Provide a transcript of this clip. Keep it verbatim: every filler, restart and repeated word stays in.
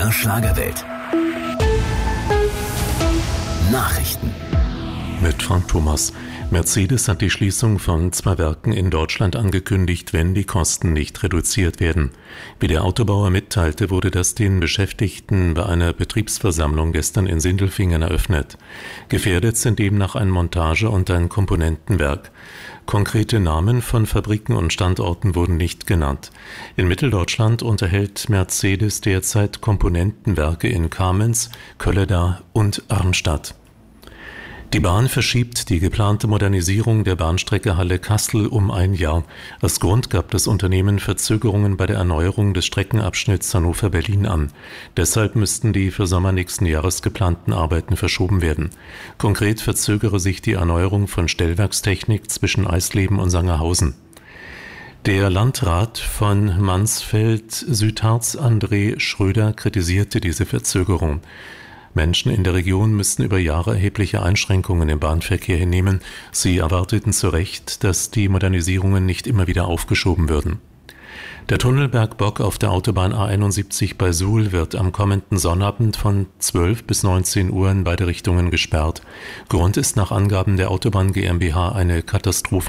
der Schlagerwelt. Nachrichten mit Frank Thomas. Mercedes hat die Schließung von zwei Werken in Deutschland angekündigt, wenn die Kosten nicht reduziert werden. Wie der Autobauer mitteilte, wurde das den Beschäftigten bei einer Betriebsversammlung gestern in Sindelfingen eröffnet. Gefährdet sind demnach ein Montage- und ein Komponentenwerk. Konkrete Namen von Fabriken und Standorten wurden nicht genannt. In Mitteldeutschland unterhält Mercedes derzeit Komponentenwerke in Kamenz, Kölleda und Arnstadt. Die Bahn verschiebt die geplante Modernisierung der Bahnstrecke Halle-Kassel um ein Jahr. Als Grund gab das Unternehmen Verzögerungen bei der Erneuerung des Streckenabschnitts Hannover-Berlin an. Deshalb müssten die für Sommer nächsten Jahres geplanten Arbeiten verschoben werden. Konkret verzögere sich die Erneuerung von Stellwerkstechnik zwischen Eisleben und Sangerhausen. Der Landrat von Mansfeld-Südharz, André Schröder, kritisierte diese Verzögerung. Menschen in der Region müssten über Jahre erhebliche Einschränkungen im Bahnverkehr hinnehmen. Sie erwarteten zu Recht, dass die Modernisierungen nicht immer wieder aufgeschoben würden. Der Tunnelbergbock auf der Autobahn A einundsiebzig bei Suhl wird am kommenden Sonnabend von zwölf bis neunzehn Uhr in beide Richtungen gesperrt. Grund ist nach Angaben der Autobahn GmbH eine Katastrophe.